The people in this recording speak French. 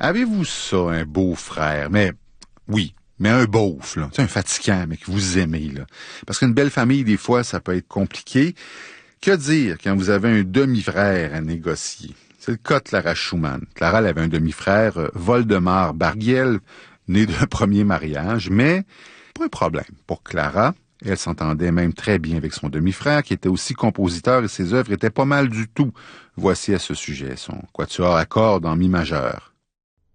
Avez-vous ça, un beau-frère? Mais, oui, mais un beauf, là. C'est un fatigant, mais que vous aimez, là. Parce qu'une belle famille, des fois, ça peut être compliqué. Que dire quand vous avez un demi-frère à négocier? C'est le cas de Clara Schumann. Clara, elle avait un demi-frère, Voldemar Bargiel, né d'un premier mariage, mais pas un problème. Pour Clara, elle s'entendait même très bien avec son demi-frère, qui était aussi compositeur, et ses œuvres étaient pas mal du tout. Voici à ce sujet son quatuor à cordes en mi majeur.